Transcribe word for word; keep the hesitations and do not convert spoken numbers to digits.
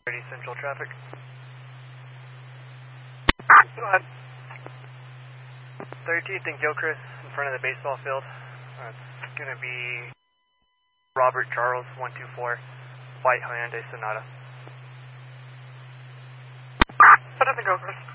thirty Central traffic. Go ahead. thirteenth and Gilchrist in front of the baseball field. Uh, it's going to be Robert Charles, one two four, white Hyundai Sonata. thirteenth and Gilchrist.